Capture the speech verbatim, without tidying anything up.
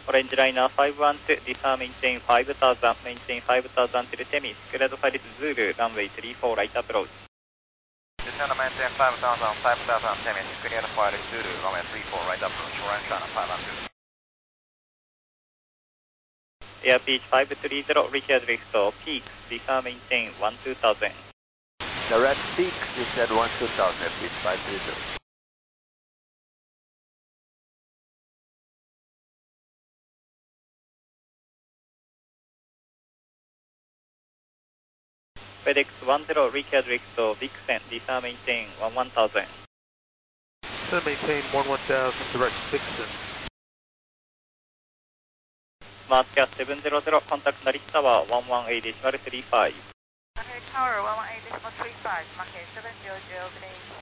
Orange Liner five one two, defer maintain five thousand, maintain five thousand till Temis, cleared Paris Zulu, runway three four, right approach. Descend maintain five thousand, five thousand Temis, cleared Paris Zulu, runway three four, right approach, Orange Liner five one two. Air Peach five three zero, reach drift, peak, defer maintain one two thousand. Direct peak, you said one two thousand, Air Peach five three zero. FedEx one zero, reach drift, Vixen, defer maintain one one thousand. Descend maintain one one thousand, direct Vixen. Smart Cat seven zero zero, contact Norris Tower one one eight decimal three five. Norris Tower one one eight decimal three five, Mach seven zero zero, good day.